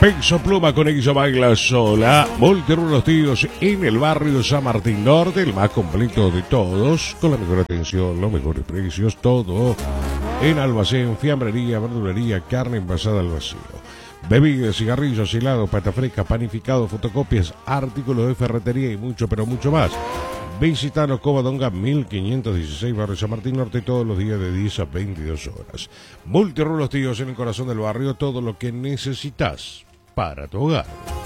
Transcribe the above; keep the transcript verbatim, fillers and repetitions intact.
Peso Pluma con ella baila sola. Multirulos Tíos en el barrio San Martín Norte, el más completo de todos, con la mejor atención, los mejores precios, todo en almacén, fiambrería, verdulería, carne envasada al vacío. Bebidas, cigarrillos, helados, pata fresca, panificados, fotocopias, artículos de ferretería y mucho, pero mucho más. Visítanos Covadonga mil quinientos dieciséis, barrio San Martín Norte, todos los días de diez a veintidós horas. Multirulos Tíos en el corazón del barrio, todo lo que necesitas para tu hogar.